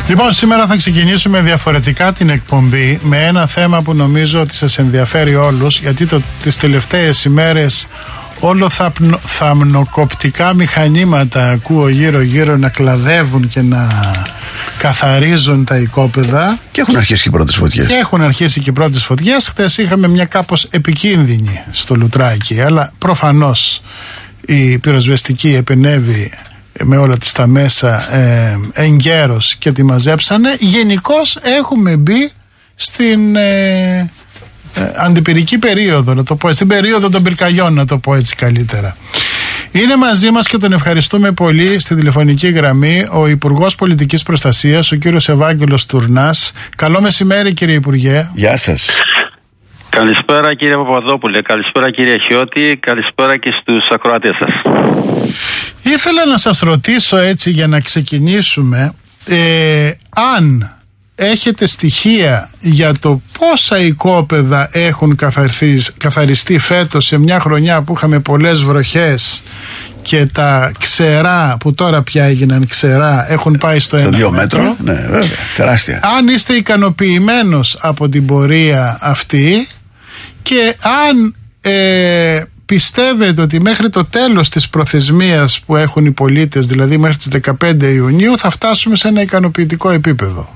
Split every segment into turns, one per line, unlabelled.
Λοιπόν, σήμερα θα ξεκινήσουμε διαφορετικά την εκπομπή με ένα θέμα που νομίζω ότι σας ενδιαφέρει όλους, γιατί τις τελευταίες ημέρες όλο θαμνοκοπτικά μηχανήματα ακούω γύρω-γύρω να κλαδεύουν και να καθαρίζουν τα οικόπεδα.
Και έχουν αρχίσει και οι πρώτες φωτιές.
Χθες είχαμε μια κάπως επικίνδυνη στο Λουτράκι, αλλά προφανώς η πυροσβεστική επενέβη με όλα τις τα μέσα εγκαίρως και τη μαζέψανε. Γενικώς έχουμε μπει στην αντιπυρική περίοδο, να το πω, στην περίοδο των πυρκαγιών, να το πω έτσι καλύτερα. Είναι μαζί μας και τον ευχαριστούμε πολύ στη τηλεφωνική γραμμή ο Υπουργός Πολιτικής Προστασίας, ο κύριος Ευάγγελος Τουρνάς. Καλό μεσημέρι, κύριε Υπουργέ.
Γεια σας.
Καλησπέρα, κύριε Παπαδόπουλε, καλησπέρα, κύριε Χιώτη, καλησπέρα και στους ακροατές σας.
Ήθελα να σας ρωτήσω έτσι για να ξεκινήσουμε, αν έχετε στοιχεία για το πόσα οικόπεδα έχουν καθαριστεί φέτος σε μια χρονιά που είχαμε πολλές βροχές και τα ξερά που τώρα πια έγιναν ξερά έχουν πάει στο 1 μέτρο.
Ναι, βέβαια, τεράστια.
Αν είστε ικανοποιημένος από την πορεία αυτή και αν πιστεύετε ότι μέχρι το τέλος της προθεσμίας που έχουν οι πολίτες, δηλαδή μέχρι τις 15 Ιουνίου, θα φτάσουμε σε ένα ικανοποιητικό επίπεδο.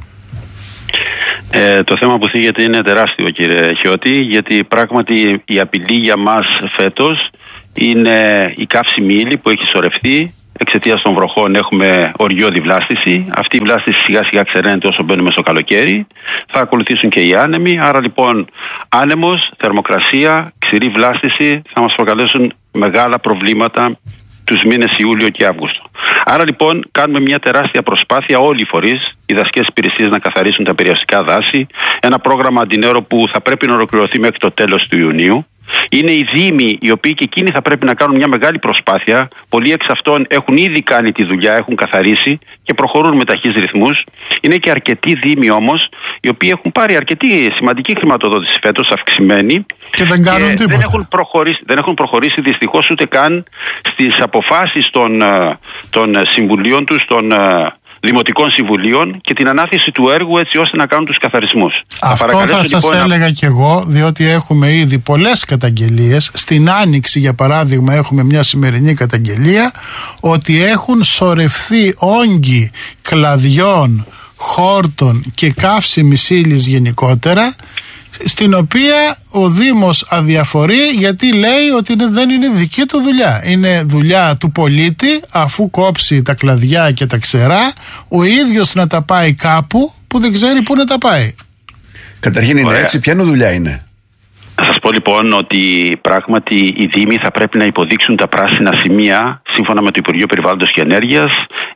Το θέμα που θίγεται είναι τεράστιο, κύριε Χιώτη, γιατί πράγματι η απειλή για μας φέτος είναι η καύσιμη ύλη που έχει σωρευτεί. Εξαιτίας των βροχών έχουμε οριώδη βλάστηση. Αυτή η βλάστηση σιγά σιγά ξεραίνεται όσο μπαίνουμε στο καλοκαίρι. Θα ακολουθήσουν και οι άνεμοι. Άρα λοιπόν άνεμος, θερμοκρασία, ξηρή βλάστηση θα μας προκαλέσουν μεγάλα προβλήματα τους μήνες Ιούλιο και Αύγουστο. Άρα λοιπόν κάνουμε μια τεράστια προσπάθεια όλοι οι φορείς, οι δασικές υπηρεσίες να καθαρίσουν τα περιαστικά δάση. Ένα πρόγραμμα αντινέρο που θα πρέπει να ολοκληρωθεί μέχρι το τέλος του Ιουνίου. Είναι οι δήμοι οι οποίοι και εκείνοι θα πρέπει να κάνουν μια μεγάλη προσπάθεια. Πολλοί εξ αυτών έχουν ήδη κάνει τη δουλειά, έχουν καθαρίσει και προχωρούν με ταχύς ρυθμούς. Είναι και αρκετοί δήμοι όμως οι οποίοι έχουν πάρει αρκετή σημαντική χρηματοδότηση φέτος, αυξημένη.
Και δεν κάνουν τίποτα.
Δεν έχουν προχωρήσει δυστυχώς ούτε καν στις αποφάσεις των συμβουλίων τους, των δημοτικών συμβουλίων και την ανάθεση του έργου έτσι ώστε να κάνουν τους καθαρισμούς.
Αυτό θα σας έλεγα κι εγώ, διότι έχουμε ήδη πολλές καταγγελίες. Στην Άνοιξη, για παράδειγμα, έχουμε μια σημερινή καταγγελία ότι έχουν σωρευθεί όγκοι κλαδιών, χόρτων και καύσιμης ύλης γενικότερα, στην οποία ο Δήμος αδιαφορεί γιατί λέει ότι δεν είναι δική του δουλειά. Είναι δουλειά του πολίτη, αφού κόψει τα κλαδιά και τα ξερά, ο ίδιος να τα πάει κάπου που δεν ξέρει πού να τα πάει.
Καταρχήν είναι έτσι, ποια δουλειά είναι?
Θα σας πω λοιπόν ότι πράγματι οι Δήμοι θα πρέπει να υποδείξουν τα πράσινα σημεία σύμφωνα με το Υπουργείο Περιβάλλοντος και Ενέργειας.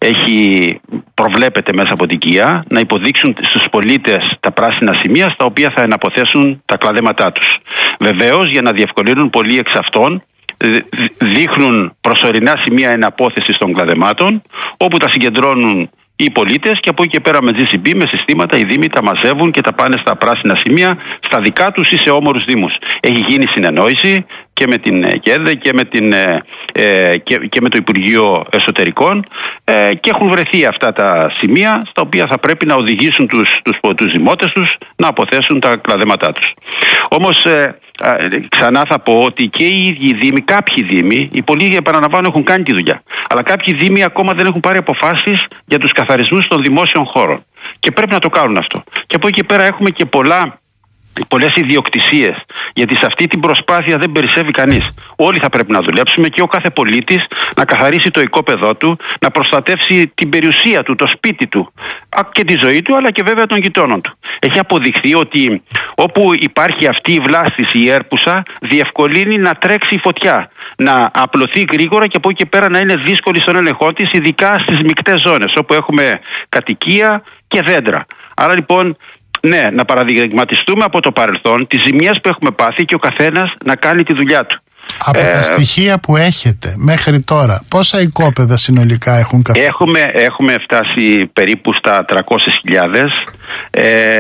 Προβλέπεται μέσα από την ΚΙΑ να υποδείξουν στους πολίτες τα πράσινα σημεία στα οποία θα εναποθέσουν τα κλαδέματά τους. Βεβαίως, για να διευκολύνουν πολλοί εξ αυτών, δείχνουν προσωρινά σημεία εναπόθεσης των κλαδεμάτων όπου τα συγκεντρώνουν οι πολίτες και από εκεί και πέρα με GCB, με συστήματα, οι Δήμοι τα μαζεύουν και τα πάνε στα πράσινα σημεία, στα δικά τους ή σε όμορους Δήμους. Έχει γίνει συνεννόηση και με την ΚΕΔΕ και με το Υπουργείο Εσωτερικών και έχουν βρεθεί αυτά τα σημεία στα οποία θα πρέπει να οδηγήσουν τους δημότες τους να αποθέσουν τα κλαδέματά τους. Όμως ξανά θα πω ότι και οι ίδιοι Δήμοι, κάποιοι Δήμοι, οι πολλοί επαναλαμβάνω έχουν κάνει τη δουλειά, αλλά κάποιοι Δήμοι ακόμα δεν έχουν πάρει αποφάσεις για τους καθαρισμούς των δημόσιων χώρων και πρέπει να το κάνουν αυτό. Και από εκεί και πέρα έχουμε και πολλές ιδιοκτησίες, γιατί σε αυτή την προσπάθεια δεν περισσεύει κανείς. Όλοι θα πρέπει να δουλέψουμε και ο κάθε πολίτης να καθαρίσει το οικόπεδό του, να προστατεύσει την περιουσία του, το σπίτι του και τη ζωή του, αλλά και βέβαια των γειτόνων του. Έχει αποδειχθεί ότι όπου υπάρχει αυτή η βλάστηση, η έρπουσα, διευκολύνει να τρέξει η φωτιά, να απλωθεί γρήγορα και από εκεί και πέρα να είναι δύσκολη στον έλεγχό της, ειδικά στις μικτές ζώνες όπου έχουμε κατοικία και δέντρα. Άρα λοιπόν, ναι, να παραδειγματιστούμε από το παρελθόν τις ζημιές που έχουμε πάθει και ο καθένας να κάνει τη δουλειά του.
Από τα στοιχεία που έχετε μέχρι τώρα, πόσα οικόπεδα συνολικά έχουν καθίσει?
Έχουμε φτάσει περίπου στα 300.000.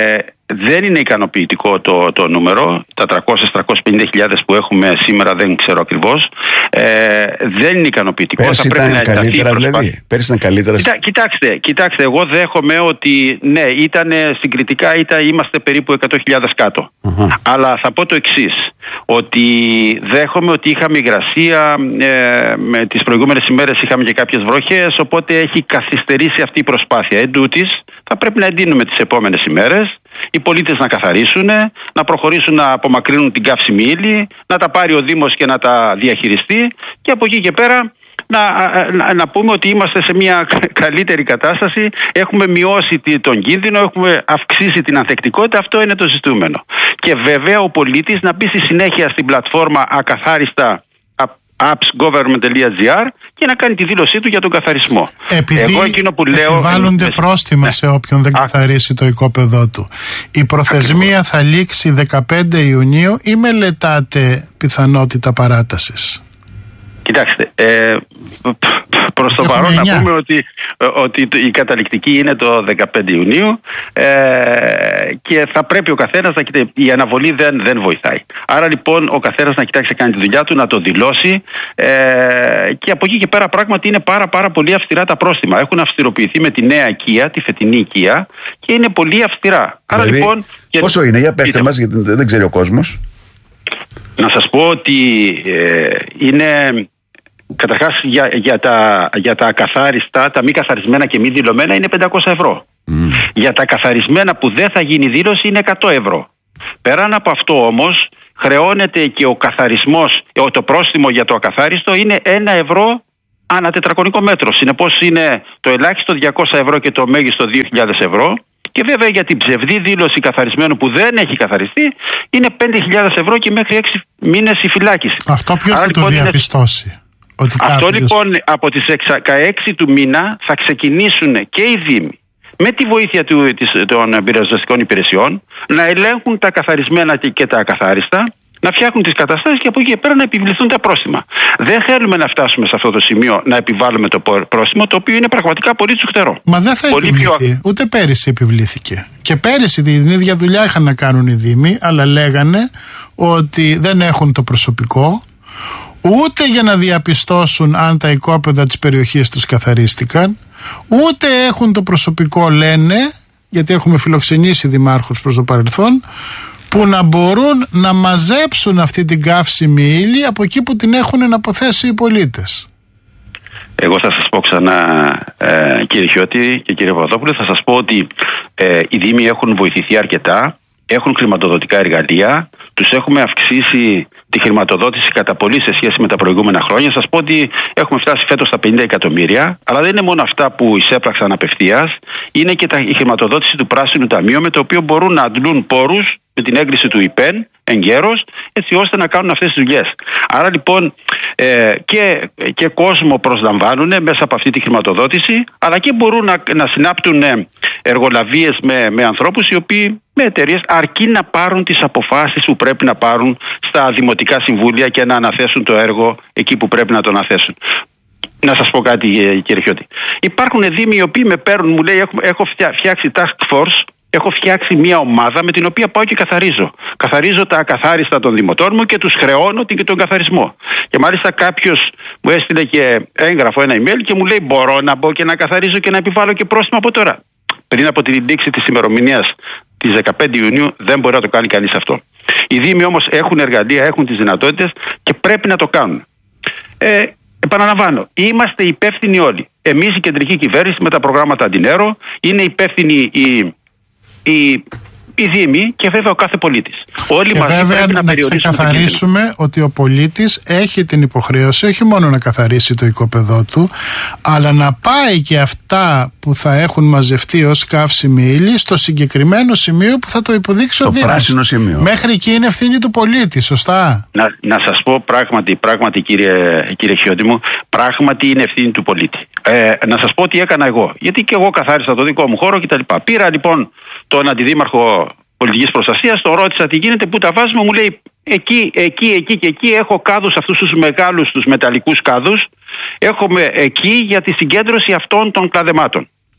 δεν είναι ικανοποιητικό το νούμερο. Τα 300-350 που έχουμε σήμερα δεν ξέρω ακριβώς. Δεν είναι ικανοποιητικό.
Πέρσι ήταν καλύτερα δηλαδή. Πέρσι ήταν καλύτερα.
Κοιτάξτε, εγώ δέχομαι ότι ναι, συγκριτικά είμαστε περίπου 100.000 κάτω. Αλλά θα πω το εξής, ότι δέχομαι ότι είχαμε υγρασία, με τις προηγούμενες ημέρες είχαμε και κάποιες βροχές, οπότε έχει καθυστερήσει αυτή η προσπάθεια. Εν τούτης, θα πρέπει να εντείνουμε τις επόμενες ημέρες, οι πολίτες να καθαρίσουν, να προχωρήσουν να απομακρύνουν την καύσιμη ύλη, να τα πάρει ο Δήμος και να τα διαχειριστεί, και από εκεί και πέρα να πούμε ότι είμαστε σε μια καλύτερη κατάσταση, έχουμε μειώσει τον κίνδυνο, έχουμε αυξήσει την ανθεκτικότητα. Αυτό είναι το ζητούμενο. Και βέβαια ο πολίτης να μπει στη συνέχεια στην πλατφόρμα ακαθάριστα appsgovernment.gr και να κάνει τη δήλωσή του για τον καθαρισμό.
Επειδή επιβάλλονται πρόστιμα σε όποιον δεν καθαρίσει το οικόπεδό του, η προθεσμία θα λήξει 15 Ιουνίου ή μελετάτε πιθανότητα παράτασης?
Κοιτάξτε, προς το παρόν να πούμε ότι η καταληκτική είναι το 15 Ιουνίου και θα πρέπει ο καθένας να κοιτάξει. Η αναβολή δεν βοηθάει. Άρα λοιπόν ο καθένας να κοιτάξει να κάνει τη δουλειά του, να το δηλώσει, και από εκεί και πέρα πράγματι είναι πάρα πολύ αυστηρά τα πρόστιμα. Έχουν αυστηροποιηθεί με τη νέα οικία, τη φετινή οικία, και είναι πολύ αυστηρά. Άρα
δηλαδή, λοιπόν, πόσο είναι, για πέστε μας, γιατί δεν ξέρει ο κόσμος.
Να σας πω ότι είναι... Καταρχάς για τα ακαθάριστα, τα μη καθαρισμένα και μη δηλωμένα είναι 500 ευρώ. Για τα καθαρισμένα που δεν θα γίνει δήλωση είναι 100 ευρώ. Πέραν από αυτό όμως χρεώνεται και ο καθαρισμός, το πρόστιμο για το ακαθάριστο είναι 1 ευρώ ανά τετραγωνικό μέτρο. Συνεπώς είναι το ελάχιστο 200 ευρώ και το μέγιστο 2.000 ευρώ. Και βέβαια για την ψευδή δήλωση καθαρισμένου που δεν έχει καθαριστεί είναι 5.000 ευρώ και μέχρι 6 μήνες η φυλάκιση.
Αυτό ποιος θα το διαπιστώσει?
Αυτό λοιπόν από τις 16 του μήνα θα ξεκινήσουν και οι Δήμοι με τη βοήθεια των πυροσβεστικών υπηρεσιών να ελέγχουν τα καθαρισμένα και τα ακαθάριστα, να φτιάχνουν τις καταστάσεις και από εκεί και πέρα να επιβληθούν τα πρόστιμα. Δεν θέλουμε να φτάσουμε σε αυτό το σημείο να επιβάλλουμε το πρόστιμο, το οποίο είναι πραγματικά πολύ τσουχτερό.
Μα δεν θα επιβληθεί. Ούτε πέρυσι επιβλήθηκε. Και πέρυσι την ίδια δουλειά είχαν να κάνουν οι Δήμοι, αλλά λέγανε ότι δεν έχουν το προσωπικό ούτε για να διαπιστώσουν αν τα οικόπεδα της περιοχής τους καθαρίστηκαν, ούτε έχουν το προσωπικό, λένε, γιατί έχουμε φιλοξενήσει δημάρχους προς το παρελθόν, που να μπορούν να μαζέψουν αυτή την καύσιμη ύλη από εκεί που την έχουν αποθέσει οι πολίτες.
Εγώ θα σας πω ξανά, κύριε Χιώτη και κύριε Παπαδόπουλε, θα σας πω ότι οι Δήμοι έχουν βοηθηθεί αρκετά, έχουν χρηματοδοτικά εργαλεία, τους έχουμε αυξήσει τη χρηματοδότηση κατά πολύ σε σχέση με τα προηγούμενα χρόνια. Σας πω ότι έχουμε φτάσει φέτος στα 50 εκατομμύρια, αλλά δεν είναι μόνο αυτά που εισέπραξαν απευθείας, είναι και η χρηματοδότηση του Πράσινου Ταμείου, με το οποίο μπορούν να αντλούν πόρους με την έγκριση του ΙΠΕΝ εγκαίρως, έτσι ώστε να κάνουν αυτές τις δουλειές. Άρα λοιπόν και κόσμο προσλαμβάνουν μέσα από αυτή τη χρηματοδότηση, αλλά και μπορούν να συνάπτουν εργολαβίες με ανθρώπους οι οποίοι, με εταιρείες, αρκεί να πάρουν τις αποφάσεις που πρέπει να πάρουν στα δημοτικά συμβούλια και να αναθέσουν το έργο εκεί που πρέπει να το αναθέσουν. Να σας πω κάτι, κύριε Χιώτη. Υπάρχουν Δήμοι οι οποίοι με παίρνουν, μου λέει, έχω φτιάξει task force, έχω φτιάξει μια ομάδα με την οποία πάω και καθαρίζω. Καθαρίζω τα ακαθάριστα των δημοτών μου και τους χρεώνω τον καθαρισμό. Και μάλιστα κάποιος μου έστειλε και έγγραφο, ένα email, και μου λέει: μπορώ να μπω και να καθαρίζω και να επιβάλλω και πρόστιμο από τώρα? Πριν από την λήξη της ημερομηνίας της 15 Ιουνίου δεν μπορεί να το κάνει κανείς αυτό. Οι Δήμοι όμως έχουν εργαλεία, έχουν τις δυνατότητες και πρέπει να το κάνουν. Επαναλαμβάνω, είμαστε υπεύθυνοι όλοι. Εμείς, η κεντρική κυβέρνηση με τα προγράμματα Αντινέρο, είναι υπεύθυνοι οι Δήμοι και βέβαια ο κάθε πολίτης. Όλοι
και
μαζί
βέβαια
πρέπει να
ξεκαθαρίσουμε ότι ο πολίτης έχει την υποχρέωση όχι μόνο να καθαρίσει το οικόπεδό του, αλλά να πάει και αυτά που θα έχουν μαζευτεί ως καύσιμη ύλη στο συγκεκριμένο σημείο που θα το υποδείξει ο Δήμος.
Το πράσινο σημείο.
Μέχρι εκεί είναι ευθύνη του πολίτη, σωστά?
Να σας πω πράγματι κύριε Χιώτη μου, πράγματι είναι ευθύνη του πολίτη. Να σας πω τι έκανα εγώ, γιατί και εγώ καθάρισα το δικό μου χώρο κτλ. Πήρα λοιπόν τον αντιδήμαρχο πολιτικής προστασίας, τον ρώτησα τι γίνεται, πού τα βάζουμε, μου λέει εκεί και εκεί έχω κάδους, αυτούς τους μεγάλους, τους μεταλλικούς κάδους, έχουμε εκεί για τη συγκέντρωση αυτών των κλαδεμάτων.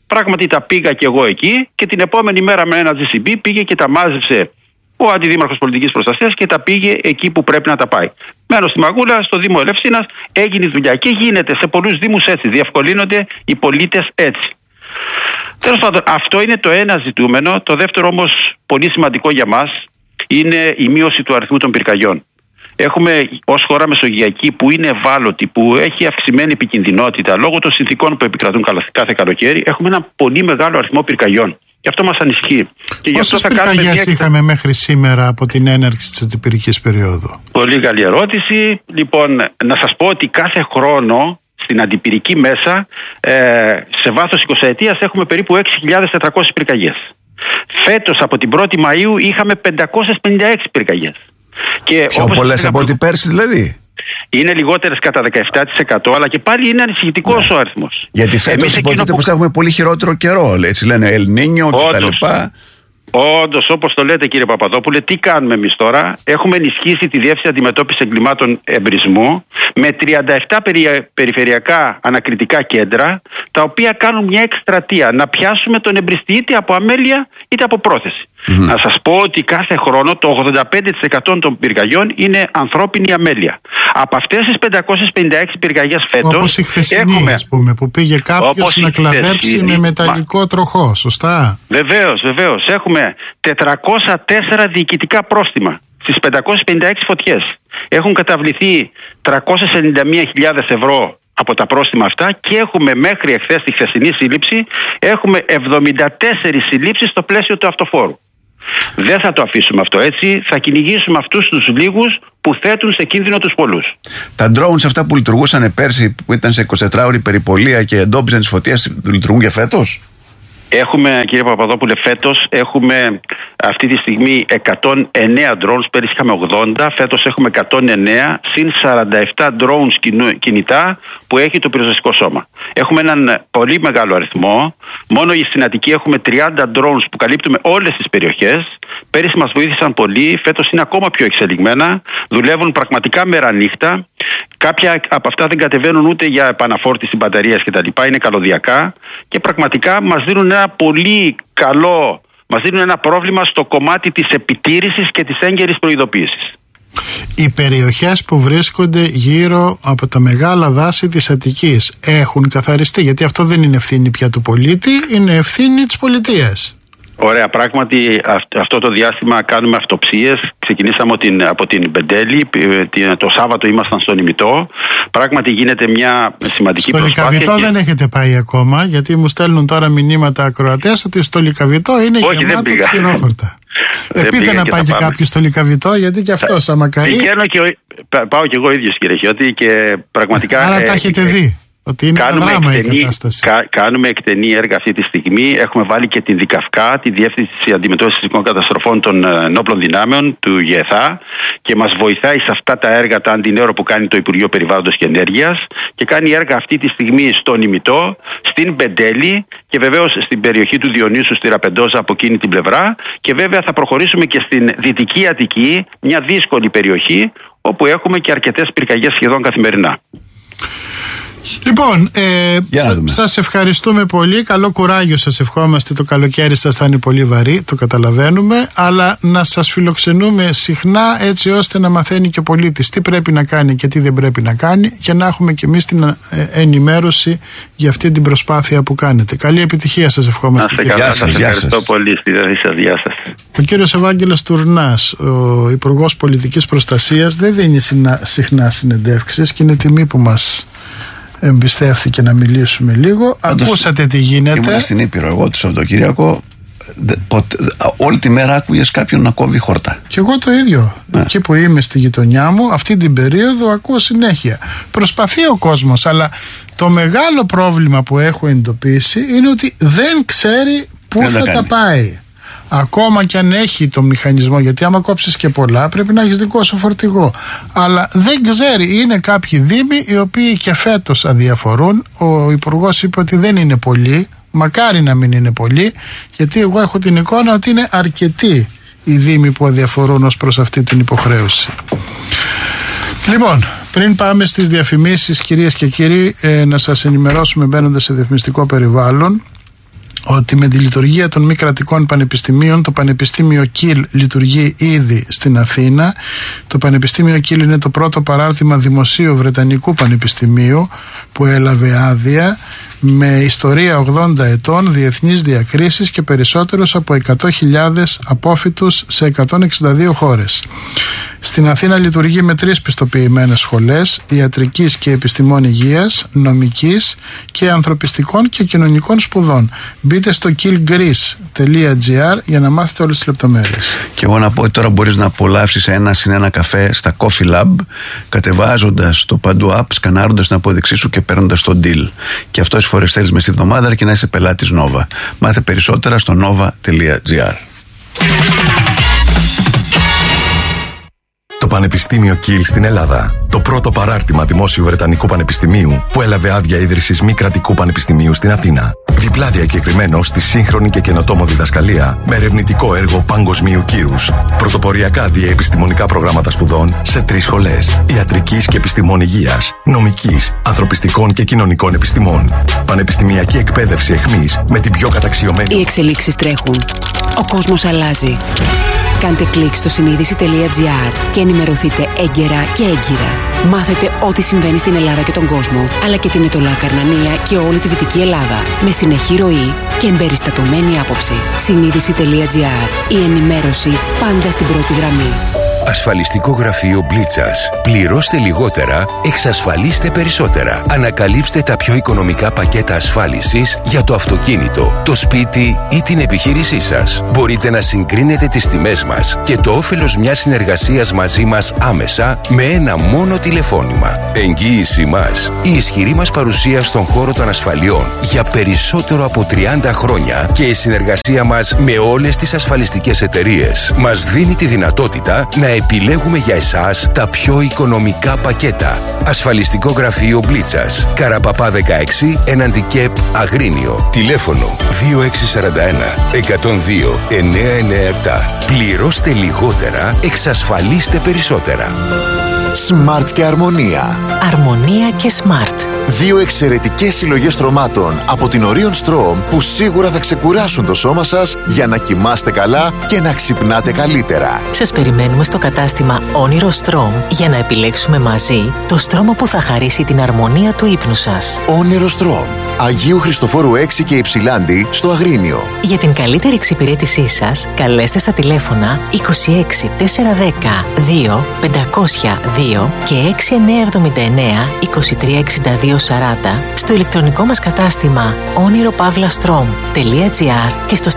Πράγματι τα πήγα και εγώ εκεί και την επόμενη μέρα με ένα GCB πήγε και τα μάζεψε ο Αντιδήμαρχος Πολιτικής Προστασίας και τα πήγε εκεί που πρέπει να τα πάει. Μένω στη Μαγούλα, στο Δήμο Ελευσίνας, έγινε η δουλειά και γίνεται σε πολλούς δήμους έτσι. Διευκολύνονται οι πολίτες έτσι. Τέλος πάντων, αυτό είναι το ένα ζητούμενο. Το δεύτερο όμως, πολύ σημαντικό για μας, είναι η μείωση του αριθμού των πυρκαγιών. Έχουμε ως χώρα μεσογειακή που είναι ευάλωτη, που έχει αυξημένη επικινδυνότητα λόγω των συνθηκών που επικρατούν κάθε καλοκαίρι, έχουμε ένα πολύ μεγάλο αριθμό πυρκαγιών. Και αυτό μας ανησυχεί.
Πόσες πυρκαγιές είχαμε μέχρι σήμερα από την έναρξη της αντιπυρικής περίοδου? Πολύ
καλή ερώτηση. Λοιπόν, να σας πω ότι κάθε χρόνο στην αντιπυρική μέσα, σε βάθος 20 ετίας, έχουμε περίπου 6.400 πυρκαγιές. Φέτος από την 1η Μαΐου είχαμε 556 πυρκαγιές.
Πιο πολλές από ό,τι πέρσι δηλαδή?
Είναι λιγότερες κατά 17%, αλλά και πάλι είναι ανησυχητικός ο αριθμός.
Γιατί φέτος υποτίθεται πως θα έχουμε πολύ χειρότερο καιρό, έτσι λένε, Ελ Νίνιο κτλ.
Όντως, όπως το λέτε κύριε Παπαδόπουλε, τι κάνουμε εμείς τώρα? Έχουμε ενισχύσει τη Διεύθυνση Αντιμετώπισης Εγκλημάτων Εμπρισμού με 37 περιφερειακά ανακριτικά κέντρα, τα οποία κάνουν μια εκστρατεία να πιάσουμε τον εμπριστή είτε από αμέλεια είτε από πρόθεση. Να σας πω ότι κάθε χρόνο το 85% των πυρκαγιών είναι ανθρώπινη αμέλεια. Από αυτές τις 556 πυρκαγιές φέτος,
όπως η χθεσινή, ας πούμε, που πήγε κάποιος να κλαδέψει με μεταλλικό τροχό, σωστά?
Βεβαίως. Έχουμε 404 διοικητικά πρόστιμα στις 556 φωτιές. Έχουν καταβληθεί 391.000 ευρώ από τα πρόστιμα αυτά και έχουμε μέχρι εχθές τη χθεσινή σύλληψη, έχουμε 74 συλλήψεις στο πλαίσιο του αυτοφόρου. Δεν θα το αφήσουμε αυτό έτσι, θα κυνηγήσουμε αυτούς τους λίγους που θέτουν σε κίνδυνο τους πολλούς.
Τα drones αυτά που λειτουργούσαν πέρσι, που ήταν σε 24ωρη περιπολία και εντόπιζαν τις φωτίες, λειτουργούν και φέτος?
Έχουμε, κύριε Παπαδόπουλε, φέτος έχουμε αυτή τη στιγμή 109 drones, πέρυσι είχαμε 80, φέτος έχουμε 109, συν 47 drones κινητά που έχει το πυροσβεστικό σώμα. Έχουμε έναν πολύ μεγάλο αριθμό, μόνο στην Αττική έχουμε 30 drones που καλύπτουμε όλες τις περιοχές. Πέρυσι μας βοήθησαν πολύ, φέτος είναι ακόμα πιο εξελιγμένα, δουλεύουν πραγματικά μέρα νύχτα. Κάποια από αυτά δεν κατεβαίνουν ούτε για επαναφόρτιση μπαταρίας κτλ. Είναι καλωδιακά και πραγματικά μας δίνουν ένα πολύ καλό, μας δίνουν ένα πρόβλημα στο κομμάτι της επιτήρησης και της έγκαιρης προειδοποίησης.
Οι περιοχές που βρίσκονται γύρω από τα μεγάλα δάση της Αττικής έχουν καθαριστεί? Γιατί αυτό δεν είναι ευθύνη πια του πολίτη, είναι ευθύνη της πολιτείας.
Ωραία, πράγματι αυτό το διάστημα κάνουμε αυτοψίες. Ξεκινήσαμε από την Πεντέλη, το Σάββατο ήμασταν στον Ημιτό. Πράγματι γίνεται μια σημαντική προσπάθεια. Στο Λυκαβητό
δεν έχετε πάει ακόμα, γιατί μου στέλνουν τώρα μηνύματα ακροατές ότι στο Λυκαβητό είναι γεμάτο χειρόχορτα. Πείτε να πάει και κάποιος στο Λυκαβητό, γιατί και αυτός άμα καεί.
Πάω και εγώ ίδιος, κύριε Χιώτη, και πραγματικά.
Άρα τα έχετε δει. Ότι είναι δράμα η κατάσταση.
Κάνουμε εκτενή έργα αυτή τη στιγμή. Έχουμε βάλει και την ΔΙΚΑΦΚΑ, τη Διεύθυνση Αντιμετώπισης Φυσικών Καταστροφών των Ενόπλων Δυνάμεων του ΓΕΘΑ, και μας βοηθάει σε αυτά τα έργα τα αντινέωρο που κάνει το Υπουργείο Περιβάλλοντος και Ενέργειας, και κάνει έργα αυτή τη στιγμή στον Ημιτό, στην Πεντέλη και βεβαίως στην περιοχή του Διονύσου, στη Ραπεντόζα, από εκείνη την πλευρά. Και βέβαια θα προχωρήσουμε και στην Δυτική Αττική, μια δύσκολη περιοχή όπου έχουμε και αρκετές πυρκαγιές σχεδόν καθημερινά.
Λοιπόν, σας ευχαριστούμε πολύ. Καλό κουράγιο σας ευχόμαστε. Το καλοκαίρι σας θα είναι πολύ βαρύ, το καταλαβαίνουμε, αλλά να σας φιλοξενούμε συχνά, έτσι ώστε να μαθαίνει και ο πολίτης τι πρέπει να κάνει και τι δεν πρέπει να κάνει, και να έχουμε και εμείς την ενημέρωση για αυτή την προσπάθεια που κάνετε. Καλή επιτυχία σας ευχόμαστε.
Σας ευχαριστώ πολύ. Στη διάθεσή σας. Γεια σας.
Ο κύριος Ευάγγελος Τουρνάς, ο Υπουργός Πολιτικής Προστασίας, δεν δίνει συχνά συνεντεύξεις και είναι τιμή που μας εμπιστεύθηκε να μιλήσουμε λίγο. Ακούσατε τι γίνεται.
Ήμουν στην Ήπειρο εγώ το Σαββατοκύριακο. Όλη τη μέρα άκουγες κάποιον να κόβει χόρτα.
Και εγώ το ίδιο. Εκεί που είμαι στη γειτονιά μου, αυτή την περίοδο ακούω συνέχεια. Προσπαθεί ο κόσμος, αλλά το μεγάλο πρόβλημα που έχω εντοπίσει είναι ότι δεν ξέρει πού θα τα πάει. Ακόμα και αν έχει το μηχανισμό, γιατί άμα κόψεις και πολλά πρέπει να έχεις δικό σου φορτηγό, αλλά δεν ξέρει. Είναι κάποιοι δήμοι οι οποίοι και φέτος αδιαφορούν. Ο Υπουργός είπε ότι δεν είναι πολλοί, μακάρι να μην είναι πολλοί, γιατί εγώ έχω την εικόνα ότι είναι αρκετοί οι δήμοι που αδιαφορούν ως προς αυτή την υποχρέωση. Λοιπόν, πριν πάμε στις διαφημίσεις, κυρίες και κύριοι, να σας ενημερώσουμε μπαίνοντας σε διαφημιστικό περιβάλλον ότι με τη λειτουργία των μη κρατικών πανεπιστημίων το Πανεπιστήμιο Κιλ λειτουργεί ήδη στην Αθήνα. Το Πανεπιστήμιο Κιλ είναι το πρώτο παράρτημα δημοσίου βρετανικού πανεπιστημίου που έλαβε άδεια, με ιστορία 80 ετών, διεθνείς διακρίσεις και περισσότερους από 100.000 απόφοιτους σε 162 χώρες. Στην Αθήνα λειτουργεί με 3 πιστοποιημένες σχολές ιατρικής και επιστημών υγείας, νομικής και ανθρωπιστικών και κοινωνικών σπουδών. Μπείτε στο killgreece.gr για να μάθετε όλες τις λεπτομέρειες.
Και εγώ να πω ότι τώρα μπορείς να απολαύσεις ένα καφέ στα Coffee Lab, κατεβάζοντας το παντού app, σκανάροντας την απόδειξή σου και παίρνοντας το deal. Και αυτό όσες φορές θέλεις μες τη βδομάδα, αρκεί να είσαι πελάτης Nova. Μάθε περισσότερα στο nova.gr.
Το Πανεπιστήμιο Κιλ στην Ελλάδα. Το πρώτο παράρτημα δημόσιου βρετανικού πανεπιστημίου που έλαβε άδεια ίδρυσης μη κρατικού πανεπιστημίου στην Αθήνα. Διπλά διακεκριμένο στη σύγχρονη και καινοτόμο διδασκαλία με ερευνητικό έργο παγκοσμίου κύρους. Πρωτοποριακά διαεπιστημονικά προγράμματα σπουδών σε 3 σχολές. Ιατρικής και επιστημών υγείας, νομικής, ανθρωπιστικών και κοινωνικών επιστημών. Πανεπιστημιακή εκπαίδευση εχμής με την πιο καταξιωμένη.
Οι εξελίξεις τρέχουν. Ο κόσμος αλλάζει. Κάντε κλικ στο συνείδηση.gr και ενημερωθείτε έγκαιρα και έγκυρα. Μάθετε ό,τι συμβαίνει στην Ελλάδα και τον κόσμο, αλλά και την Ετωλά Καρνανία και όλη τη Δυτική Ελλάδα, με συνεχή ροή και εμπεριστατωμένη άποψη. Συνείδηση.gr. Η ενημέρωση πάντα στην πρώτη γραμμή.
Ασφαλιστικό γραφείο Μπλίτσας. Πληρώστε λιγότερα, εξασφαλίστε περισσότερα. Ανακαλύψτε τα πιο οικονομικά πακέτα ασφάλισης για το αυτοκίνητο, το σπίτι ή την επιχείρησή σας. Μπορείτε να συγκρίνετε τις τιμές μας και το όφελος μιας συνεργασίας μαζί μας άμεσα με ένα μόνο τηλεφώνημα. Εγγύηση μας. Η ισχυρή μας παρουσία στον χώρο των ασφαλιών για περισσότερο από 30 χρόνια και η συνεργασία μας με όλες τις ασφαλιστικές εταιρείες μας δίνει τη δυνατότητα να επιλέγουμε για εσάς τα πιο οικονομικά πακέτα. Ασφαλιστικό γραφείο Μπλίτσας. Καραπαπά 16, έναντι ΚΕΠ Αγρίνιο. Τηλέφωνο 2641 102 997. Πληρώστε λιγότερα, εξασφαλίστε περισσότερα.
Smart και Αρμονία.
Αρμονία και Smart.
2 εξαιρετικές συλλογές στρωμάτων από την Orion Strom που σίγουρα θα ξεκουράσουν το σώμα σας για να κοιμάστε καλά και να ξυπνάτε καλύτερα.
Σας περιμένουμε στο κατάστημα Όνειρο Strom για να επιλέξουμε μαζί το στρώμα που θα χαρίσει την αρμονία του ύπνου σας.
Όνειρο Strom. Αγίου Χριστοφόρου 6 και Υψηλάντη στο Αγρίνιο.
Για την καλύτερη εξυπηρέτησή σας, καλέστε στα τηλέφωνα 26 410 2 502 και 6979 2362 40 στο ηλεκτρονικό μας κατάστημα oniropavlastrom.gr και στο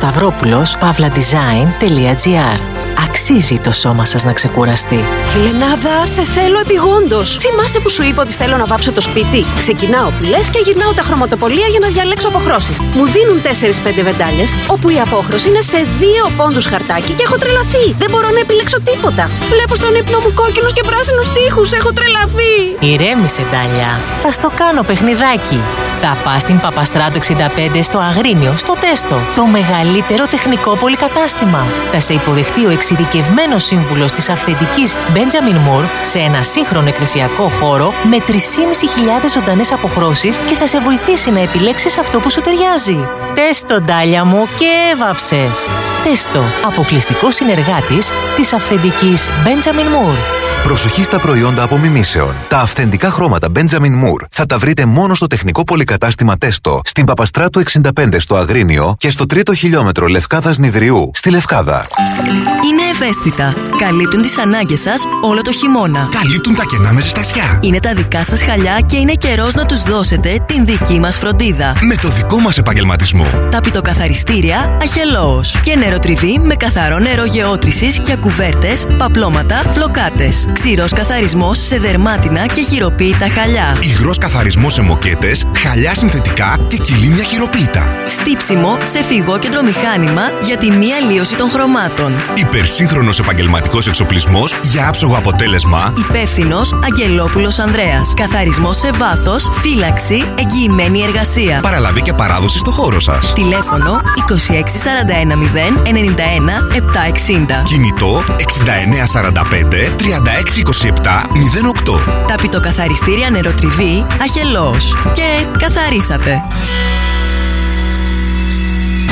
stavropoulos.pavladesign.gr. Αξίζει το σώμα σας να ξεκουραστεί.
Φιλενάδα, σε θέλω επειγόντως. Θυμάσαι που σου είπα ότι θέλω να βάψω το σπίτι? Ξεκινάω πυλές και γυρνάω τα χρωματοπολία για να διαλέξω αποχρώσεις. Μου δίνουν 4-5 βεντάλιες, όπου η απόχρωση είναι σε 2 πόντους χαρτάκι και έχω τρελαθεί. Δεν μπορώ να επιλέξω τίποτα. Βλέπω στον ύπνο μου κόκκινους και πράσινους τοίχους. Έχω τρελαθεί.
Ηρέμησε, Ντάλια. Θα στο κάνω παιχνιδάκι. Θα πας στην Παπαστράτου 65 στο Αγρίνιο, στο Τέστο. Το μεγαλύτερο τεχνικό πολυκατάστημα. Θα σε υποδεχτεί ο εξειδικευμένος σύμβουλος της αυθεντικής Benjamin Moore σε ένα σύγχρονο εκκλησιακό χώρο με 3.500 ζωντανές αποχρώσεις και θα σε βοηθήσει να επιλέξεις αυτό που σου ταιριάζει. Τέστο, Ντάλια μου, και έβαψες. Τέστο, αποκλειστικός συνεργάτης της αυθεντικής Benjamin Moore.
Προσοχή στα προϊόντα απομιμήσεων. Τα αυθεντικά χρώματα Benjamin Moore θα τα βρείτε μόνο στο τεχνικό πολυκατάστημα Τέστο, στην Παπαστράτου 65 στο Αγρίνιο και στο 3ο χιλιόμετρο Λευκάδας Νιδριού στη Λευκάδα.
Είναι ευαίσθητα. Καλύπτουν τις ανάγκες σας όλο το χειμώνα.
Καλύπτουν τα κενά με ζεστασιά.
Είναι τα δικά σας χαλιά και είναι καιρός να τους δώσετε την δική μας φροντίδα.
Με το δικό μας επαγγελματισμό.
Τα πιτοκαθαριστήρια Αχελώος. Και νεροτριβή με καθαρό νερό γεώτρησης για κουβέρτες, παπλώματα, φλοκάτες. Ξηρός καθαρισμός σε δερμάτινα και χειροποίητα χαλιά.
Υγρός καθαρισμός σε μοκέτες, χαλιά συνθετικά και κιλίμια χειροποίητα.
Στύψιμο σε φυγόκεντρο μηχάνημα για τη μη αλλίωση των χρωμάτων.
Υπερσύγχρονος επαγγελματικός εξοπλισμός για άψογο αποτέλεσμα.
Υπεύθυνος Αγγελόπουλος Ανδρέας. Καθαρισμός σε βάθος, φύλαξη, εγγυημένη εργασία.
Παραλαβή και παράδοση στο χώρο σας.
Τηλέφωνο 2641 091 760.
Κινητό 6945 3627 08.
Τα πιτοκαθαριστήρια νεροτριβή Αχελώος. Και καθαρίσατε.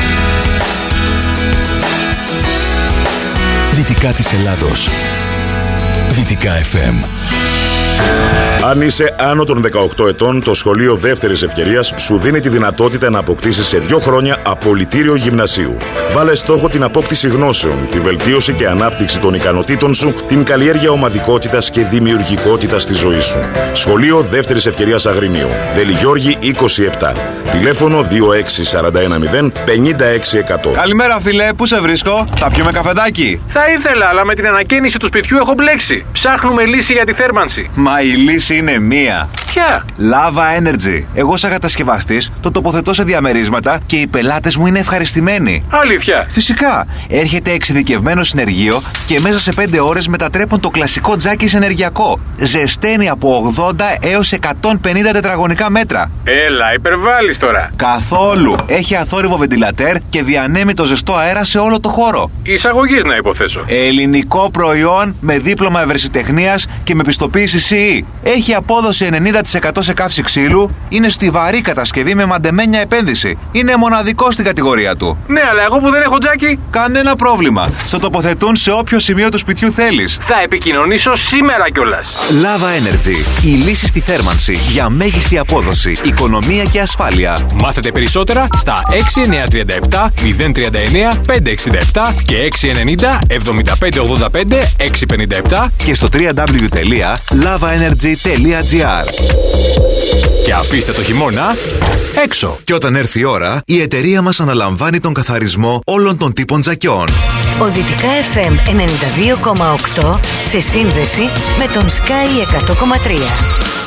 δυτικά της Ελλάδος. Δυτικά FM.
Αν είσαι άνω των 18 ετών, το Σχολείο Δεύτερης Ευκαιρίας σου δίνει τη δυνατότητα να αποκτήσεις σε 2 χρόνια απολυτήριο γυμνασίου. Βάλε στόχο την απόκτηση γνώσεων, τη βελτίωση και ανάπτυξη των ικανοτήτων σου, την καλλιέργεια ομαδικότητας και δημιουργικότητας στη ζωή σου. Σχολείο Δεύτερης Ευκαιρίας Αγρίνιο. Δελιγιώργη 27. Τηλέφωνο 26410 56100.
Καλημέρα, φίλε, πού σε βρίσκω? Θα πιούμε καφεδάκι?
Θα ήθελα, αλλά με την ανακαίνιση του σπιτιού έχω μπλέξει. Ψάχνουμε λύση για τη θέρμανση.
Μα η λύση είναι μία.
Ποια?
Lava Energy. Εγώ, σαν κατασκευαστής, το τοποθετώ σε διαμερίσματα και οι πελάτες μου είναι ευχαριστημένοι.
Αλήθεια?
Φυσικά. Έρχεται εξειδικευμένο συνεργείο και μέσα σε 5 ώρες μετατρέπουν το κλασικό τζάκι σε ενεργειακό. Ζεσταίνει από 80 έως 150 τετραγωνικά μέτρα.
Έλα, υπερβάλλεις τώρα.
Καθόλου. Έχει αθόρυβο βεντιλατέρ και διανέμει το ζεστό αέρα σε όλο το χώρο.
Εισαγωγής, να υποθέσω.
Ελληνικό προϊόν με δίπλωμα ευρεσιτεχνίας και με πιστοποίηση CE. Έχει απόδοση 90% σε καύση ξύλου. Είναι στιβαρή κατασκευή με μαντεμένια επένδυση. Είναι μοναδικό στην κατηγορία του.
Ναι, αλλά εγώ που δεν έχω τζάκι.
Κανένα πρόβλημα. Στο τοποθετούν σε όποιο σημείο του σπιτιού θέλεις.
Θα επικοινωνήσω σήμερα κιόλας.
Lava Energy. Η λύση στη θέρμανση για μέγιστη απόδοση, οικονομία και ασφάλεια.
Μάθετε περισσότερα στα 6937 039 567 και 690 7585 657
και στο www.lavaenergy.gr.
Και αφήστε το χειμώνα έξω.
Και όταν έρθει η ώρα, η εταιρεία μας αναλαμβάνει τον καθαρισμό όλων των τύπων τζακιών.
Ο Δυτικά FM 92,8 σε σύνδεση με τον Sky 100,3.